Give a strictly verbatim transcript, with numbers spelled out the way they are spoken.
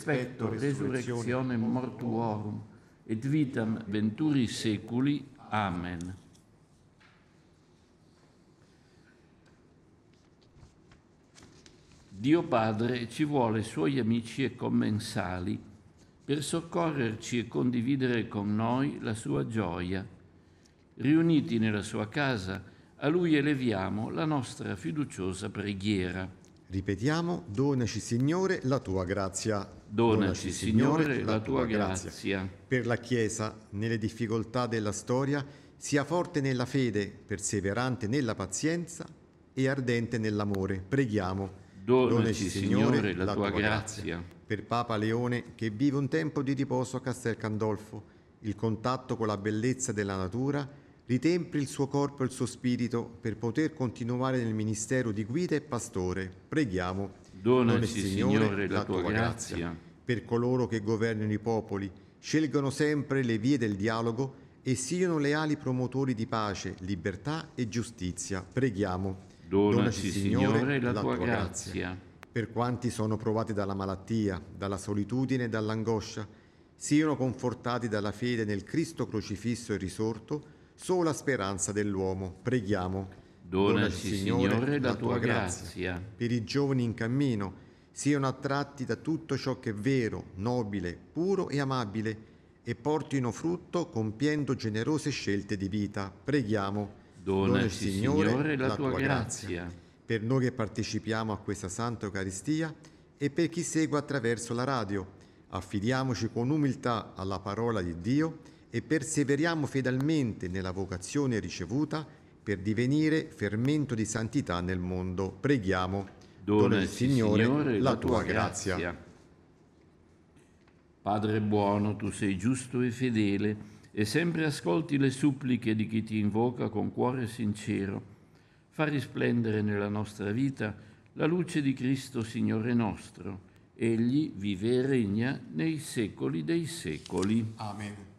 specto resurrectionem mortuorum, et vitam venturi seculi. Amen. Dio Padre ci vuole suoi amici e commensali per soccorrerci e condividere con noi la sua gioia. Riuniti nella sua casa, a Lui eleviamo la nostra fiduciosa preghiera. Ripetiamo: donaci, Signore, la tua grazia. Donaci, Signore, la tua grazia. Per la Chiesa, nelle difficoltà della storia, sia forte nella fede, perseverante nella pazienza e ardente nell'amore. Preghiamo. Donaci, Signore, la tua grazia. Per Papa Leone, che vive un tempo di riposo a Castel Gandolfo, il contatto con la bellezza della natura ritempli il suo corpo e il suo spirito per poter continuare nel ministero di guida e pastore. Preghiamo. Donaci, Signore, la tua grazia. Per coloro che governano i popoli, scelgano sempre le vie del dialogo e siano leali promotori di pace, libertà e giustizia. Preghiamo. Donaci, Signore, la tua grazia. Per quanti sono provati dalla malattia, dalla solitudine e dall'angoscia, siano confortati dalla fede nel Cristo crocifisso e risorto, sola speranza dell'uomo. Preghiamo. Donaci, Signore, la tua grazia. Per i giovani in cammino, siano attratti da tutto ciò che è vero, nobile, puro e amabile e portino frutto compiendo generose scelte di vita. Preghiamo. Donaci, Signore, la tua grazia. Per noi che partecipiamo a questa Santa Eucaristia e per chi segue attraverso la radio, affidiamoci con umiltà alla parola di Dio e perseveriamo fedelmente nella vocazione ricevuta per divenire fermento di santità nel mondo. Preghiamo. Donaci, Signore, Signore, la tua grazia. grazia. Padre buono, tu sei giusto e fedele e sempre ascolti le suppliche di chi ti invoca con cuore sincero. Fa risplendere nella nostra vita la luce di Cristo, Signore nostro. Egli vive e regna nei secoli dei secoli. Amen.